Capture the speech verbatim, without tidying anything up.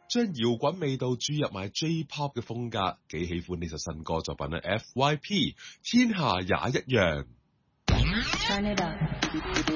將搖滾味道注入埋 J-pop 嘅風格，幾喜歡呢首新歌作品咧 F Y P 天下也一樣。 Turn it up.